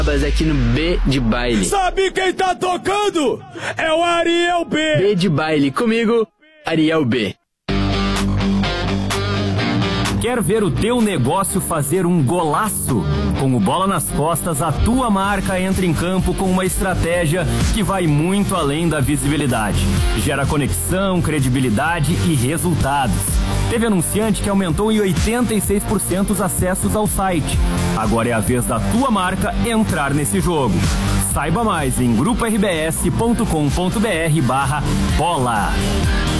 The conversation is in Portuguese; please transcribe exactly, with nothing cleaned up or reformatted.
aqui no B de Baile. Sabe quem tá tocando? É o Ariel B. B de Baile, comigo, Ariel B. Quer ver o teu negócio fazer um golaço? Com o Bola nas Costas, a tua marca entra em campo com uma estratégia que vai muito além da visibilidade. Gera conexão, credibilidade e resultados. Teve anunciante que aumentou em oitenta e seis por cento os acessos ao site. Agora é a vez da tua marca entrar nesse jogo. Saiba mais em grupo r b s ponto com ponto b r barra bola.